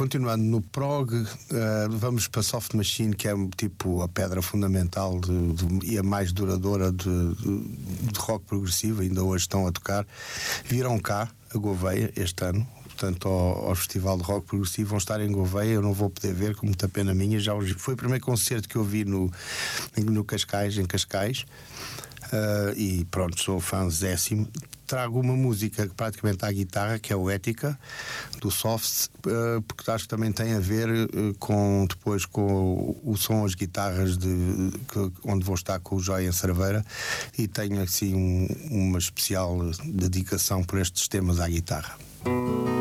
continuando no prog, vamos para Soft Machine, que é tipo a pedra fundamental e a mais duradoura de rock progressivo. Ainda hoje estão a tocar. Viram cá a Gouveia este ano, portanto ao Festival de Rock Progressivo. Vão estar em Gouveia. Eu não vou poder ver, com muita pena minha. Foi o primeiro concerto que eu vi no Cascais, em Cascais. E pronto, sou fãzéssimo. Trago uma música praticamente à guitarra, que é o Ética, do Soft, porque acho que também tem a ver com o som, as guitarras onde vou estar com o Joy em Cerveira, e tenho assim uma especial dedicação por estes temas à guitarra.